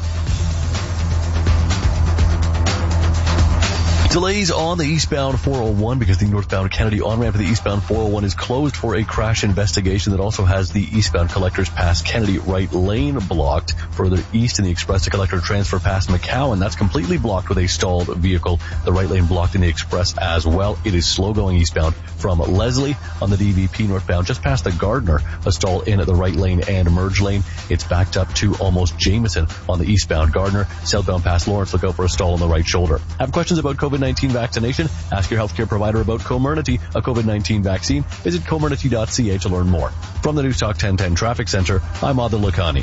Delays on the eastbound four oh one because the northbound Kennedy on-ramp to the eastbound four oh one is closed for a crash investigation that also has the eastbound collectors past Kennedy right lane blocked. Further east in the express to collector transfer past McCowan, that's completely blocked with a stalled vehicle. The right lane blocked in the express as well. It is slow going eastbound from Leslie on the D V P northbound just past the Gardner, a stall in the right lane and merge lane. It's backed up to almost Jameson on the eastbound Gardner. Southbound past Lawrence, look out for a stall on the right shoulder. Have questions about COVID nineteen vaccination? Ask your healthcare provider about Comirnaty, a COVID nineteen vaccine. Visit comirnaty dot c a to learn more. From the News Talk ten ten Traffic Center, I'm Adil Lakhani.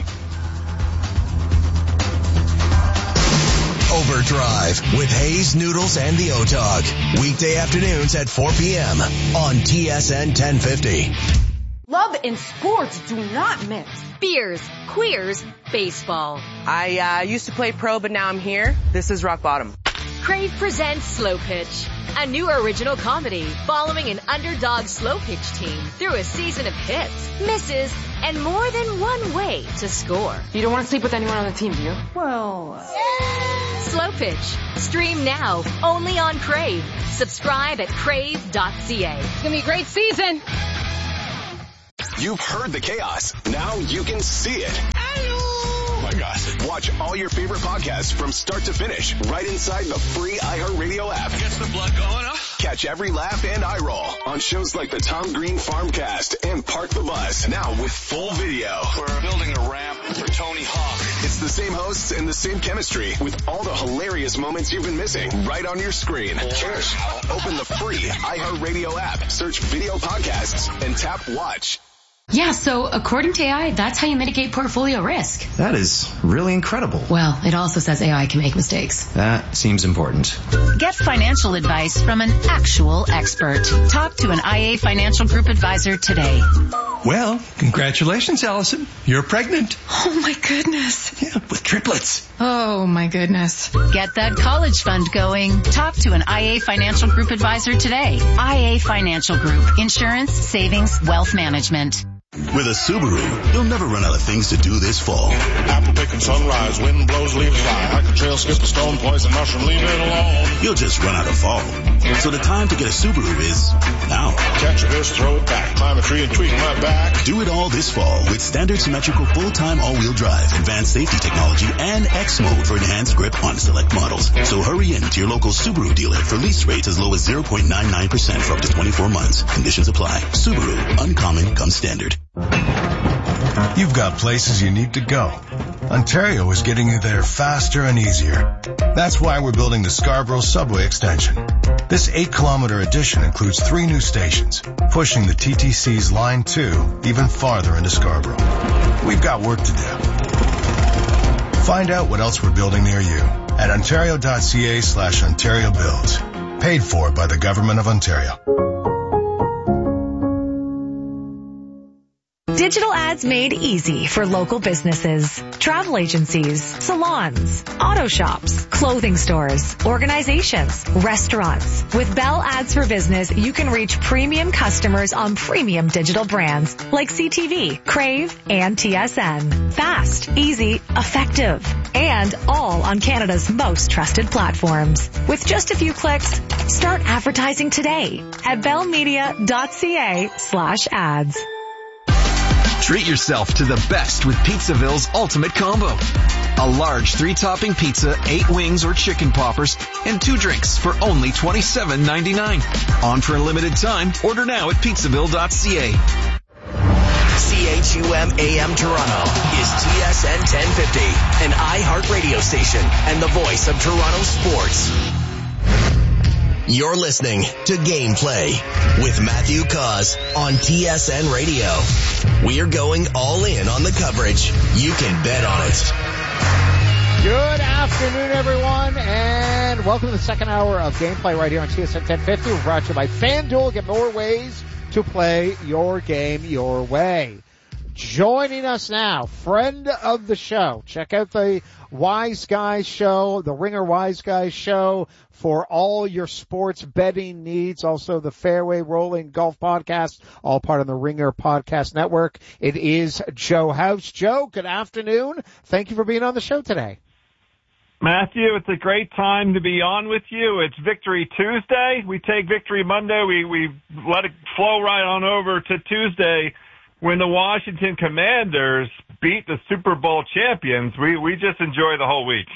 Overdrive with Hayes, Noodles, and the O-Dog. Weekday afternoons at four p.m. on T S N ten fifty. Love and sports do not mix. Beers, queers, baseball. I uh, used to play pro, but now I'm here. This is rock bottom. Crave presents Slow Pitch, a new original comedy following an underdog slow pitch team through a season of hits, misses, and more than one way to score. You don't want to sleep with anyone on the team, do you? Well, yeah. Slow Pitch. Stream now, only on Crave. Subscribe at crave dot c a. It's going to be a great season. You've heard the chaos. Now you can see it. Hello. Oh my gosh. Watch all your favorite podcasts from start to finish right inside the free iHeartRadio app. Gets the blood going, huh? Catch every laugh and eye roll on shows like the Tom Green Farmcast and Park the Bus. Now with full video. We're building a ramp for Tony Hawk. It's the same hosts and the same chemistry with all the hilarious moments you've been missing right on your screen. Cheers. Open the free iHeartRadio app, search video podcasts, and tap watch. Yeah, so according to A I, that's how you mitigate portfolio risk. That is really incredible. Well, it also says A I can make mistakes. That seems important. Get financial advice from an actual expert. Talk to an I A Financial Group advisor today. Well, congratulations, Allison. You're pregnant. Oh my goodness. Yeah, with triplets. Oh my goodness. Get that college fund going. Talk to an I A Financial Group advisor today. I A Financial Group. Insurance, savings, wealth management. With a Subaru, you'll never run out of things to do this fall. Apple picking sunrise, wind blows, leaves fly. Like a trail, skip a stone, poison mushroom, leave it alone. You'll just run out of fall. So the time to get a Subaru is now. Catch a fish, throw it back, climb a tree and tweak my back. Do it all this fall with standard symmetrical full-time all-wheel drive, advanced safety technology, and X mode for enhanced grip on select models. So hurry in to your local Subaru dealer for lease rates as low as zero point nine nine percent for up to twenty-four months. Conditions apply. Subaru, uncommon comes standard. You've got places you need to go. Ontario is getting you there faster and easier. That's why we're building the Scarborough Subway Extension. This eight-kilometer addition includes three new stations, pushing the T T C's Line two even farther into Scarborough. We've got work to do. Find out what else we're building near you at ontario.ca slash Ontario Builds. Paid for by the Government of Ontario. Digital ads made easy for local businesses, travel agencies, salons, auto shops, clothing stores, organizations, restaurants. With Bell Ads for Business, you can reach premium customers on premium digital brands like C T V, Crave, and T S N. Fast, easy, effective, and all on Canada's most trusted platforms. With just a few clicks, start advertising today at bellmedia.ca slash ads. Treat yourself to the best with Pizzaville's Ultimate Combo. A large three-topping pizza, eight wings or chicken poppers, and two drinks for only twenty-seven ninety-nine. On for a limited time. Order now at pizzaville dot c a. C H U M A M Toronto is T S N ten fifty, an iHeartRadio station and the voice of Toronto sports. You're listening to Gameplay with Matthew Cause on T S N Radio. We're going all in on the coverage. You can bet on it. Good afternoon, everyone, and welcome to the second hour of Gameplay right here on T S N ten fifty. We're brought to you by FanDuel. Get more ways to play your game your way. Joining us now, friend of the show. Check out the Wise Guys show, the Ringer Wise Guys show for all your sports betting needs. Also the Fairway Rolling Golf Podcast, all part of the Ringer Podcast Network. It is Joe House. Joe, good afternoon. Thank you for being on the show today. Matthew, it's a great time to be on with you. It's Victory Tuesday. We take Victory Monday. We, we let it flow right on over to Tuesday when the Washington Commanders beat the Super Bowl champions. We, we just enjoy the whole week.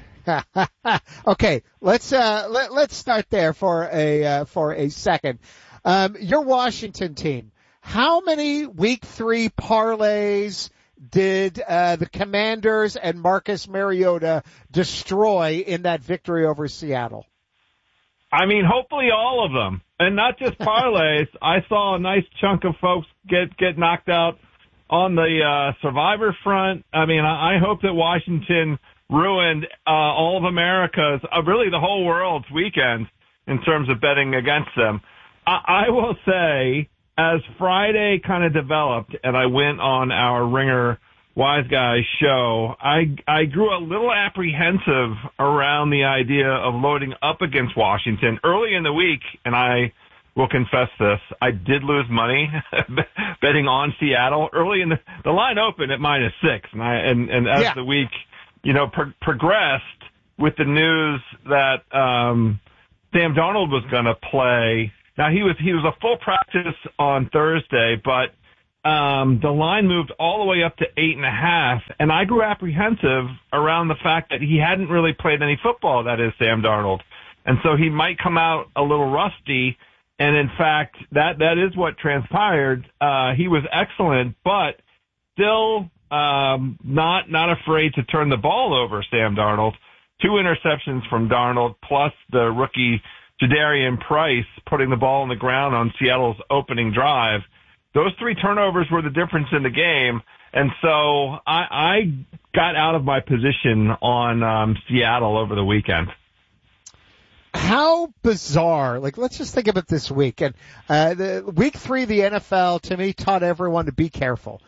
Okay, let's, uh, let, let's start there for a, uh, for a second. Um, your Washington team, how many week three parlays did uh, the Commanders and Marcus Mariota destroy in that victory over Seattle? I mean, hopefully all of them, and not just parlays. I saw a nice chunk of folks get get knocked out on the uh, survivor front. I mean, I, I hope that Washington ruined uh, all of America's, uh, really the whole world's weekend in terms of betting against them. I, I will say, as Friday kind of developed and I went on our Ringer Wise Guys show, I, I grew a little apprehensive around the idea of loading up against Washington early in the week. And I will confess this, I did lose money betting on Seattle early in the, the line opened at minus six. And I, and, and as yeah. the week, you know, pro- progressed with the news that, um, Sam Darnold was going to play. Now, he was he was a full practice on Thursday, but um, the line moved all the way up to eight and a half, and I grew apprehensive around the fact that he hadn't really played any football, that is, Sam Darnold. And so he might come out a little rusty, and in fact, that, that is what transpired. Uh, he was excellent, but still um, not not afraid to turn the ball over, Sam Darnold. Two interceptions from Darnold, plus the rookie Jadarian Price putting the ball on the ground on Seattle's opening drive. Those three turnovers were the difference in the game. And so I, I got out of my position on um, Seattle over the weekend. How bizarre. Like, let's just think about this week. And uh, the week three of the N F L, to me, taught everyone to be careful.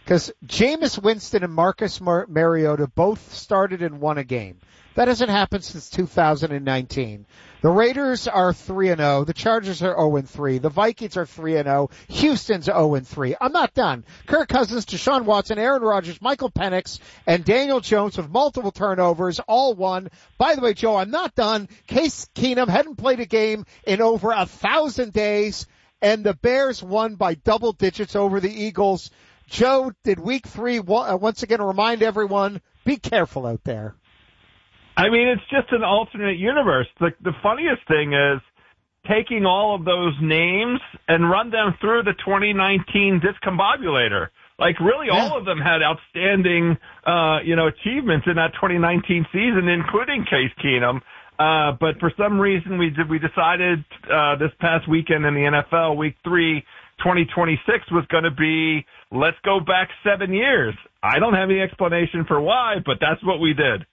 Because Jameis Winston and Marcus Mar- Mariota both started and won a game. That hasn't happened since two thousand nineteen. The Raiders are three and oh. The Chargers are oh and three. The Vikings are three and oh. Houston's oh and three. I'm not done. Kirk Cousins, Deshaun Watson, Aaron Rodgers, Michael Penix, and Daniel Jones with multiple turnovers, all won. By the way, Joe, I'm not done. Case Keenum hadn't played a game in over a thousand days, and the Bears won by double digits over the Eagles. Joe, did week three once again remind everyone, be careful out there. I mean, it's just an alternate universe. The, the funniest thing is taking all of those names and run them through the twenty nineteen discombobulator. Like, really, yeah. all of them had outstanding, uh, you know, achievements in that twenty nineteen season, including Case Keenum. Uh, but for some reason, we did, we decided uh, this past weekend in the N F L, week three, twenty twenty-six was going to be, let's go back seven years. I don't have any explanation for why, but that's what we did.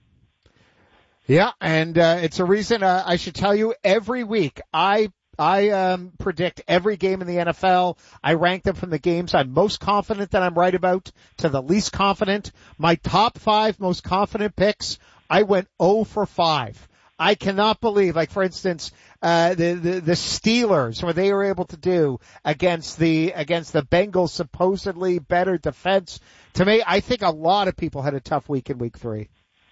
Yeah, and uh, it's a reason uh, I should tell you every week I I um, predict every game in the N F L. I rank them from the games I'm most confident that I'm right about to the least confident. My top five most confident picks, I went oh for five. I cannot believe, like for instance, uh, the, the, the Steelers, what they were able to do against the, against the Bengals supposedly better defense. To me, I think a lot of people had a tough week in week three.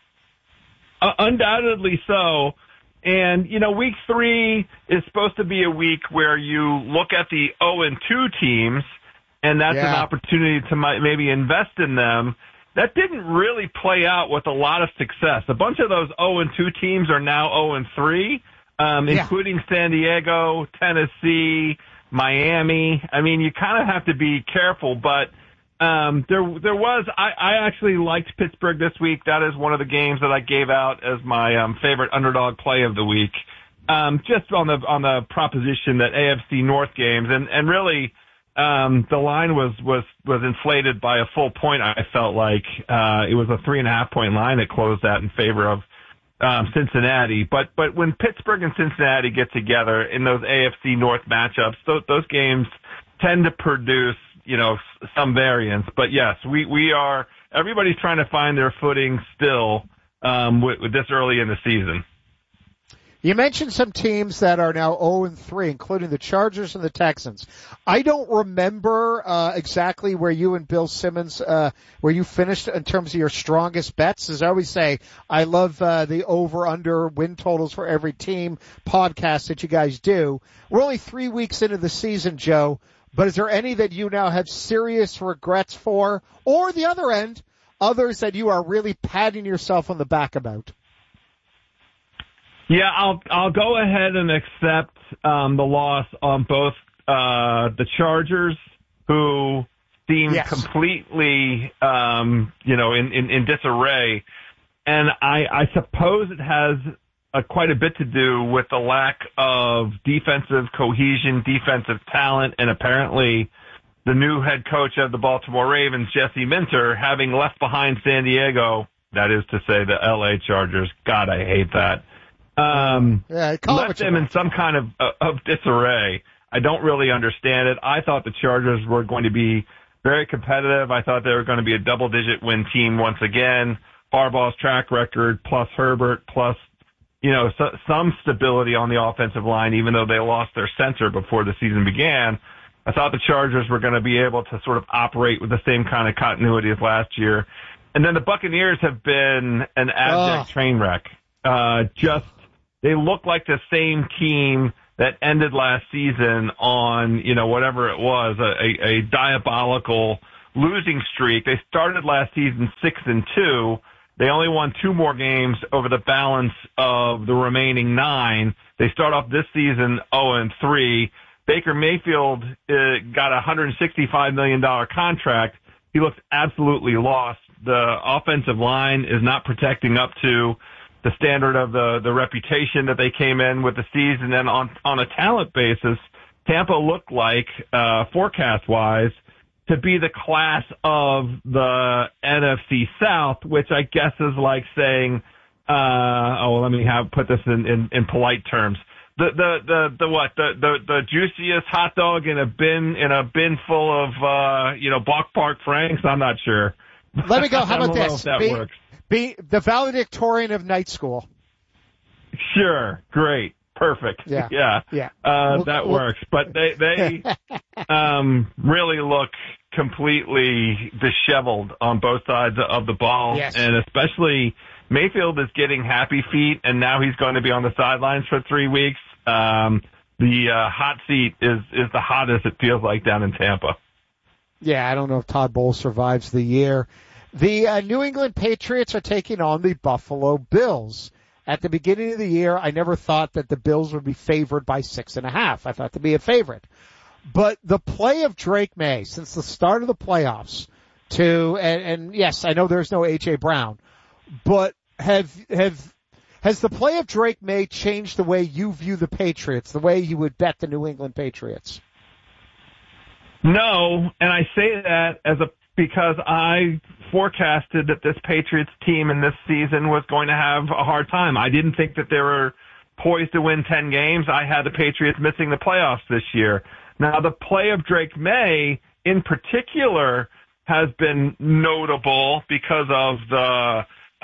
Uh, undoubtedly so. And, you know, week three is supposed to be a week where you look at the oh and two teams, and that's yeah. an opportunity to maybe invest in them. That didn't really play out with a lot of success. A bunch of those oh and two teams are now oh and three, um, yeah. including San Diego, Tennessee, Miami. I mean, you kind of have to be careful, but um, there there was I, I actually liked Pittsburgh this week. That is one of the games that I gave out as my um, favorite underdog play of the week, um, just on the on the proposition that A F C North games and and really. Um, the line was, was, was inflated by a full point. I felt like, uh, it was a three and a half point line that closed out in favor of, um, Cincinnati. But, but when Pittsburgh and Cincinnati get together in those A F C North matchups, those, those games tend to produce, you know, some variance. But yes, we, we are, everybody's trying to find their footing still, um, with, with this early in the season. You mentioned some teams that are now oh and three, including the Chargers and the Texans. I don't remember uh, exactly where you and Bill Simmons, uh, where you finished in terms of your strongest bets. As I always say, I love uh, the over-under win totals for every team podcast that you guys do. We're only three weeks into the season, Joe, but is there any that you now have serious regrets for? Or the other end, others that you are really patting yourself on the back about? Yeah, I'll I'll go ahead and accept um, the loss on both uh, the Chargers, who seem yes. completely, um, you know, in, in, in disarray, and I, I suppose it has a, quite a bit to do with the lack of defensive cohesion, defensive talent, and apparently the new head coach of the Baltimore Ravens, Jesse Minter, having left behind San Diego, that is to say the L A Chargers. God, I hate that. Um, yeah, left them in some kind of, of disarray. I don't really understand it. I thought the Chargers were going to be very competitive. I thought they were going to be a double-digit win team once again. Harbaugh's track record, plus Herbert, plus, you know, so, some stability on the offensive line, even though they lost their center before the season began. I thought the Chargers were going to be able to sort of operate with the same kind of continuity as last year. And then the Buccaneers have been an abject oh. train wreck. Uh, just, They look like the same team that ended last season on, you know, whatever it was, a, a, a diabolical losing streak. They started last season six and two. They only won two more games over the balance of the remaining nine. They start off this season oh and three. Baker Mayfield uh, got a one hundred sixty-five million dollars contract. He looks absolutely lost. The offensive line is not protecting up to the standard of the, the reputation that they came in with the season. And on, on a talent basis, Tampa looked like, uh, forecast-wise, to be the class of the N F C South, which I guess is like saying, uh, oh, let me have, put this in, in, in polite terms. the the the, the what the, the the juiciest hot dog in a bin in a bin full of uh, you know Bach Park Franks? I'm not sure. Let me go. How about I don't know this? if that be, works. be the valedictorian of night school. Sure, great, perfect. Yeah, yeah, yeah. Uh, We'll- that we'll- works. But they they um, really look completely disheveled on both sides of the ball, Yes. and especially Mayfield is getting happy feet, and now he's going to be on the sidelines for three weeks. Um, the uh, hot seat is is the hottest it feels like down in Tampa. Yeah, I don't know if Todd Bowles survives the year. The uh, New England Patriots are taking on the Buffalo Bills. At the beginning of the year, I never thought that the Bills would be favored by six and a half. I thought to be a favorite. But the play of Drake May since the start of the playoffs to, and, and yes, I know there's no A J Brown, but have, have, has the play of Drake May changed the way you view the Patriots, the way you would bet the New England Patriots? No, and I say that as a because I forecasted that this Patriots team in this season was going to have a hard time. I didn't think that they were poised to win ten games. I had the Patriots missing the playoffs this year. Now, the play of Drake May in particular has been notable because of the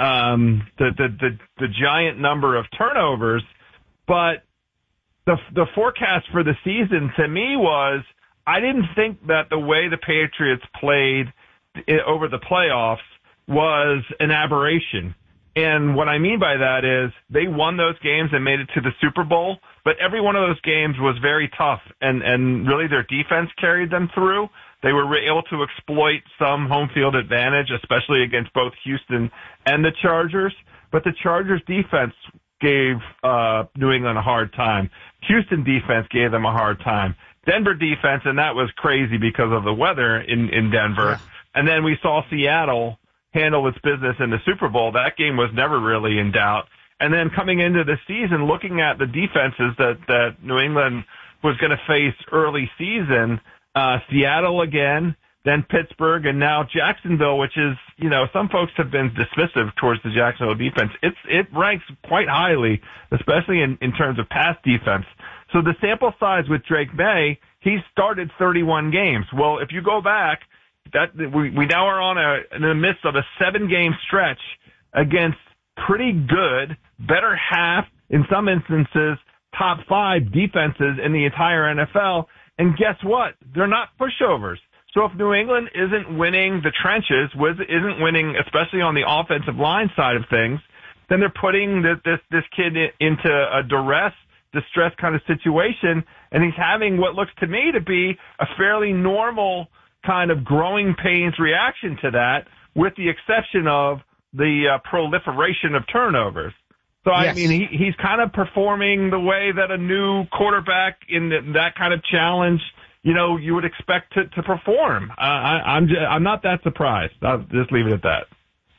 um, the, the the the giant number of turnovers, but the the forecast for the season to me was I didn't think that the way the Patriots played over the playoffs was an aberration. And what I mean by that is they won those games and made it to the Super Bowl, but every one of those games was very tough, and, and really their defense carried them through. They were able to exploit some home field advantage, especially against both Houston and the Chargers, but the Chargers defense gave uh, New England a hard time. Houston defense gave them a hard time. Denver defense, and that was crazy because of the weather in, in Denver. Yeah. And then we saw Seattle handle its business in the Super Bowl. That game was never really in doubt. And then coming into the season, looking at the defenses that, that New England was going to face early season, uh, Seattle again, then Pittsburgh, and now Jacksonville, which is, you know, some folks have been dismissive towards the Jacksonville defense. It's, it ranks quite highly, especially in, in terms of pass defense. So the sample size with Drake May, he started thirty-one games. Well, if you go back, that we, we now are on a, in the midst of a seven-game stretch against pretty good, better half, in some instances, top five defenses in the entire N F L. And guess what? They're not pushovers. So if New England isn't winning the trenches, isn't winning, especially on the offensive line side of things, then they're putting this, this, this kid into a duress, distress kind of situation, and he's having what looks to me to be a fairly normal kind of growing pains reaction to that, with the exception of the uh, proliferation of turnovers. So, yes. I mean, he, he's kind of performing the way that a new quarterback in the, that kind of challenge, you know, you would expect to, to perform. Uh, I, I'm just, I'm not that surprised. I'll just leave it at that.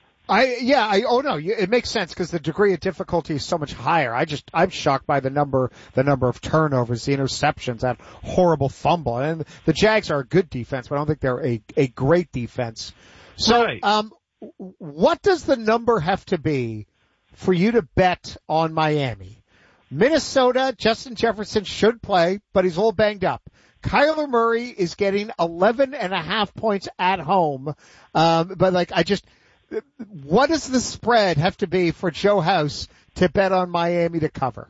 I, yeah, I, oh no, it makes sense because the degree of difficulty is so much higher. I just, I'm shocked by the number, the number of turnovers, the interceptions, that horrible fumble. And the Jags are a good defense, but I don't think they're a, a great defense. So, right. um, what does the number have to be for you to bet on Miami? Minnesota, Justin Jefferson should play, but he's all banged up. Kyler Murray is getting eleven and a half points at home. Um, but like, I just, what does the spread have to be for Joe House to bet on Miami to cover?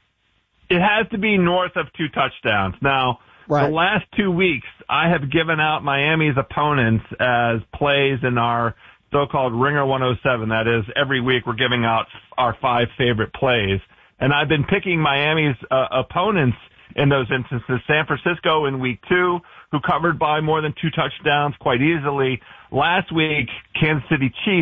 It has to be north of two touchdowns. Now, right. The last two weeks, I have given out Miami's opponents as plays in our so-called Ringer one oh seven. That is, every week we're giving out our five favorite plays. And I've been picking Miami's uh, opponents in those instances. San Francisco in week two, who covered by more than two touchdowns quite easily. Last week, Kansas City Chiefs